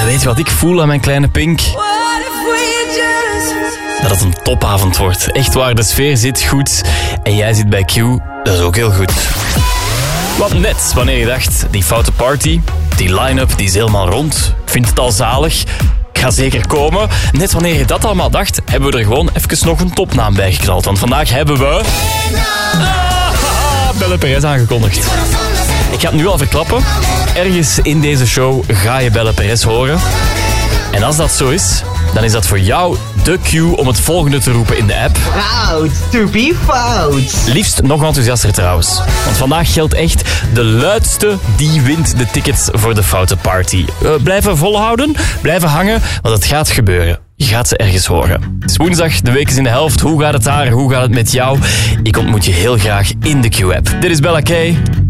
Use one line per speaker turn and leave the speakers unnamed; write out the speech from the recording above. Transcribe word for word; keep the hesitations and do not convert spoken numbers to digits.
weet je wat ik voel aan mijn kleine Pink? Dat het een topavond wordt. Echt waar, de sfeer zit goed. En jij zit bij Q, dat is ook heel goed. Want net wanneer je dacht, die foute party, die line-up die is helemaal rond. Ik vind het al zalig. Ik ga zeker komen. Net wanneer je dat allemaal dacht, hebben we er gewoon even nog een topnaam bij geknald. Want vandaag hebben we... Ah, Belle Perez aangekondigd. Ik ga het nu al verklappen. Ergens in deze show ga je Belle Perez horen. En als dat zo is, dan is dat voor jou de cue om het volgende te roepen in de app.
Fout to be fout.
Liefst nog enthousiaster trouwens. Want vandaag geldt echt, de luidste die wint de tickets voor de foute party. Uh, blijven volhouden, blijven hangen, want het gaat gebeuren. Je gaat ze ergens horen. Het is woensdag, de week is in de helft. Hoe gaat het daar? Hoe gaat het met jou? Ik ontmoet je heel graag in de Q-app. Dit is Bella K.